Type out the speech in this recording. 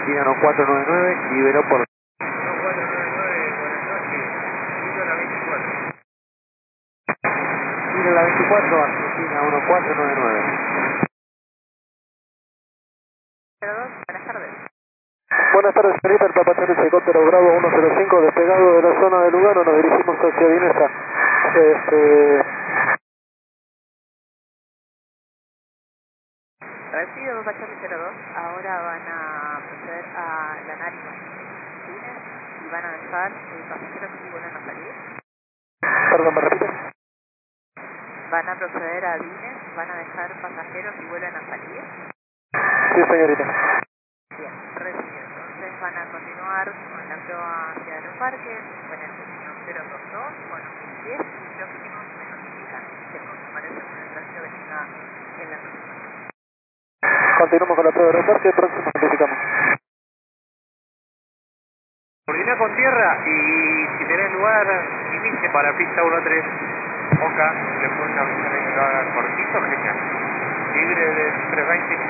Argentina 1499, liberó por... 1499, buenas noches, Kilo la 24. Kilo la 24, Argentina 1499. 02, buenas tardes. Buenas tardes, señorita, el Papa Charlie Helicóptero Bravo 105, despegado de la zona de Lugano, nos dirigimos hacia Vinesa. Recibido Papa Charlie 02, ahora van a proceder a la Nariz y van a dejar pasajeros que vuelan a salir. Perdón, ¿me repite? Van a proceder a Vines, van a dejar pasajeros y vuelan a salir. Sí, señorita. Bien, recibido. Entonces van a continuar con la prueba hacia Aeroparque, con el destino 022, con los 1010, y los últimos me notifican que aparecen en el ratio de venida en la próxima. Continuamos con la prueba de Aeroparque, próximo notificamos. Coordina con tierra y si tenés lugar, inicie para pista 13. Oca, le pueden avisar que lo haga cortito, genial. Libre del 320.